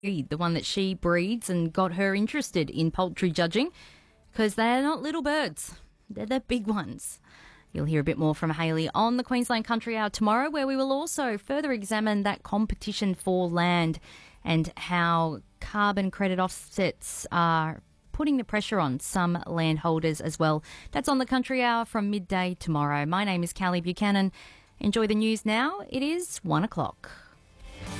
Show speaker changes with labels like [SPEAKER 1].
[SPEAKER 1] the one that she breeds and got her interested in poultry judging, because they're not little birds, they're the big ones. You'll hear a bit more from Hayley on the Queensland Country Hour tomorrow, where we will also further examine that competition for land and how carbon credit offsets are putting the pressure on some landholders as well. That's on the Country Hour from midday tomorrow. My name is Callie Buchanan. Enjoy the news now. It is 1 o'clock.